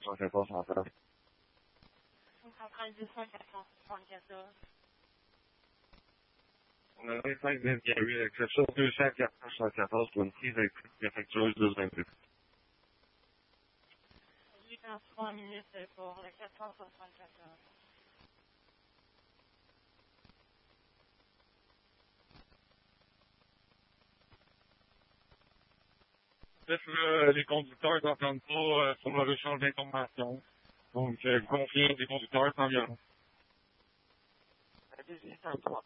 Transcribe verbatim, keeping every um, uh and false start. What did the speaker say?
soixante-quatorze en place. cinq cent trente-deux, quatre cent soixante-quatorze. On a vingt-cinq vingt huit exception deux cents quatre cent soixante-quatorze pour une prise effectueuse de vingt-deux. huit ans trois minutes pour le quatre cent soixante-quatorze. Bref, là, les conducteurs n'entendent pas euh, sur le échange d'informations. Donc, euh, confiance des conducteurs sans violence. dix-huit cent trois.